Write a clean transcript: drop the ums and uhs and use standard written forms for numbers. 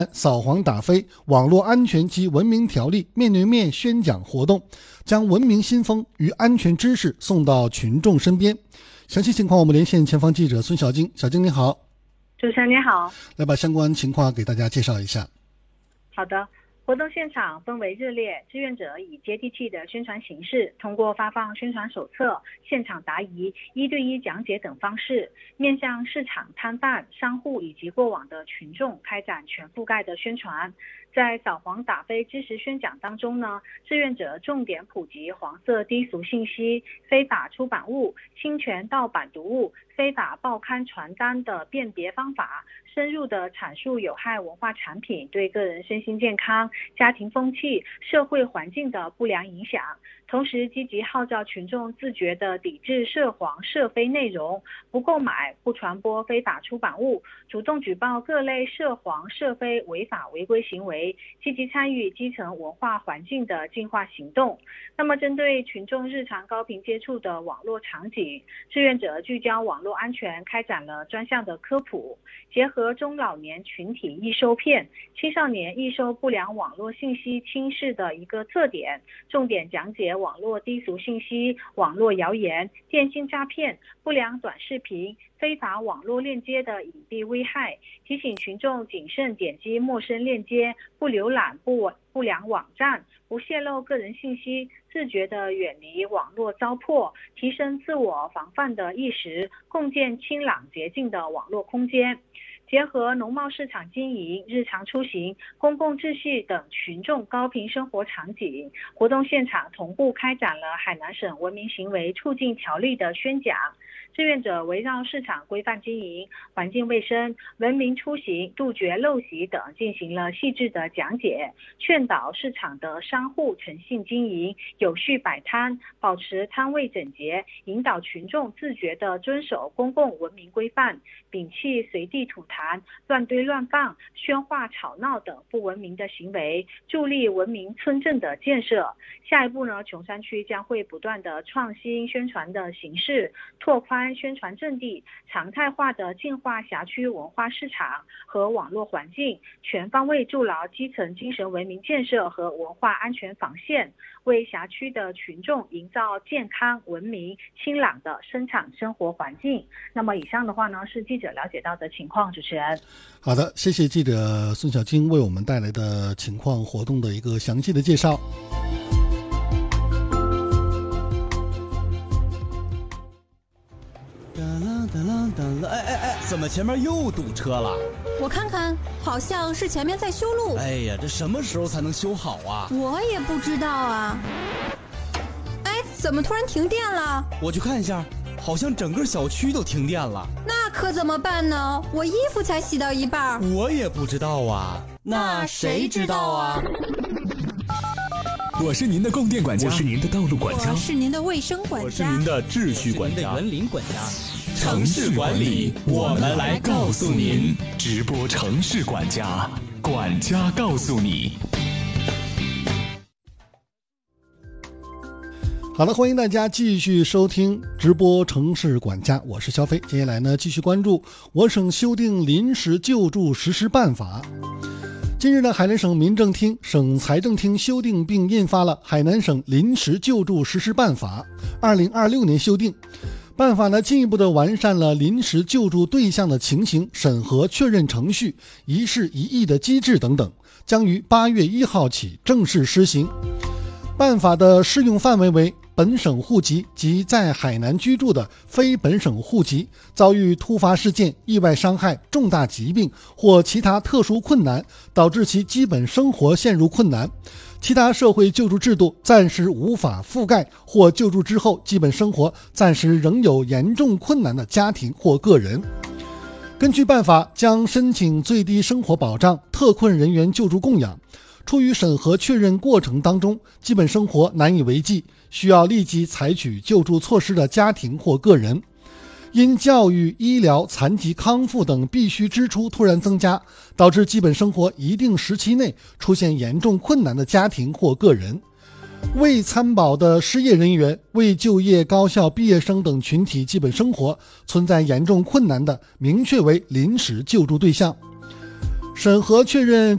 扫黄打非网络安全及文明条例面对面宣讲活动，将文明新风与安全知识送到群众身边。详细情况我们连线前方记者孙小晶。小晶你好。 主持人你好。 来把相关情况给大家介绍一下。 好的，活动现场氛围热烈，志愿者以接地气的宣传形式，通过发放宣传手册、现场答疑、1对1讲解等方式，面向市场摊贩、商户以及过往的群众开展全覆盖的宣传。在扫黄打非知识宣讲当中呢，志愿者重点普及黄色低俗信息、非法出版物、侵权盗版读物、非法报刊传单的辨别方法，深入地阐述有害文化产品对个人身心健康、家庭风气、社会环境的不良影响，同时积极号召群众自觉地抵制涉黄涉非内容，不购买、不传播非法出版物，主动举报各类涉黄涉非违法违规行为，积极参与基层文化环境的净化行动。那么针对群众日常高频接触的网络场景，志愿者聚焦网络安全，开展了专项的科普，结合中老年群体易受骗、青少年易受不良网络信息轻视的一个特点，重点讲解网络低俗信息、网络谣言、电信诈骗、不良短视频、非法网络链接的隐蔽危害，提醒群众谨慎点击陌生链接，不浏览不良网站，不泄露个人信息，自觉地远离网络糟粕，提升自我防范的意识，共建清朗洁净的网络空间。结合农贸市场经营、日常出行、公共秩序等群众高频生活场景，活动现场同步开展了海南省文明行为促进条例的宣讲。志愿者围绕市场规范经营、环境卫生、文明出行、杜绝陋习等进行了细致的讲解，劝导市场的商户诚信经营、有序摆摊、保持摊位整洁，引导群众自觉地遵守公共文明规范，摒弃随地吐痰、乱堆乱放、喧哗吵闹等不文明的行为，助力文明村镇的建设。下一步呢，琼山区将会不断的创新宣传的形式，拓宽宣传阵地，常态化的净化辖区文化市场和网络环境，全方位筑牢基层精神文明建设和文化安全防线，为辖区的群众营造健康、文明、清朗的生产生活环境。那么以上的话呢，是记者了解到的情况。主持人， 好的，谢谢记者孙小晶为我们带来的情况活动的一个详细的介绍。 哎，怎么前面又堵车了？ 我看看，好像是前面在修路。 哎呀，这什么时候才能修好啊？ 我也不知道啊。哎，怎么突然停电了？ 我去看一下，好像整个小区都停电了。 那可怎么办呢？我衣服才洗到一半。 我也不知道啊。 那谁知道啊？ 我是您的供电管家，我是您的道路管家， 我是您的卫生管家， 我是您的秩序管家， 园林管家。 城市管理，我们来告诉您。直播城市管家，管家告诉你。 好的，欢迎大家继续收听直播城市管家，我是肖飞。接下来呢，继续关注我省修订临时救助实施办法。近日呢，海南省民政厅、省财政厅修订并印发了《海南省临时救助实施办法》（2026年修订）。办法呢，进一步的完善了临时救助对象的情形审核确认程序、一事一议的机制等等，将于8月1号起正式施行。办法的适用范围为本省户籍及在海南居住的非本省户籍，遭遇突发事件、意外伤害、重大疾病或其他特殊困难，导致其基本生活陷入困难，其他社会救助制度暂时无法覆盖或救助之后基本生活暂时仍有严重困难的家庭或个人，根据办法将申请最低生活保障、特困人员救助供养。处于审核确认过程当中，基本生活难以为继，需要立即采取救助措施的家庭或个人，因教育、医疗、残疾康复等必须支出突然增加，导致基本生活一定时期内出现严重困难的家庭或个人，未参保的失业人员、未就业高校毕业生等群体基本生活存在严重困难的，明确为临时救助对象。审核确认